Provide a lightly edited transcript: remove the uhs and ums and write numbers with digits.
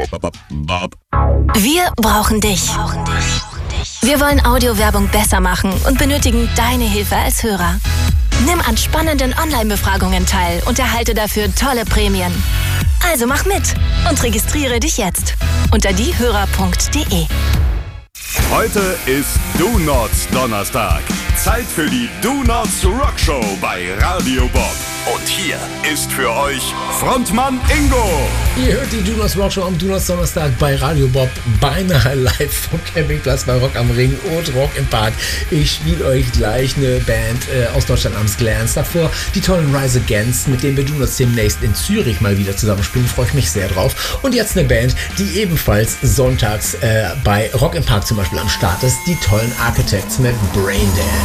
Wir brauchen dich. Wir wollen Audiowerbung besser machen und benötigen deine Hilfe als Hörer. Nimm an spannenden Online-Befragungen teil und erhalte dafür tolle Prämien. Also mach mit und registriere dich jetzt unter diehörer.de. Heute ist Do Nots Donnerstag. Zeit für die Do Nots Rock Show bei Radio Bob. Und hier ist für euch Frontmann Ingo. Ihr hört die Do Nots Rock Show am Do Nots Donnerstag bei Radio Bob. Beinahe live vom Campingplatz bei Rock am Ring und Rock im Park. Ich spiele euch gleich eine Band aus Deutschland namens Glance. Davor die tollen Rise Against, mit denen wir Do Nots demnächst in Zürich mal wieder zusammenspielen. Freue ich mich sehr drauf. Und jetzt eine Band, die ebenfalls sonntags bei Rock im Park zum Beispiel am Start ist. Die tollen Architects mit Braindance.